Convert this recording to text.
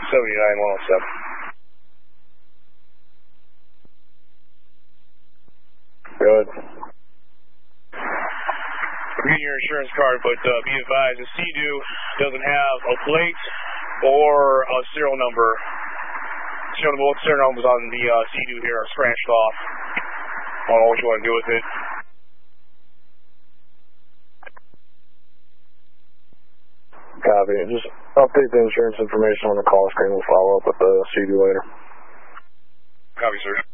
79-107. Good. I'm getting your insurance card, but be advised, the Sea-Doo doesn't have a plate or a serial number. Both serial numbers on the Sea-Doo here are scratched off. I don't know what you want to do with it. Copy. Just update the insurance information on the call screen. We'll follow up with the Sea-Doo later. Copy, sir.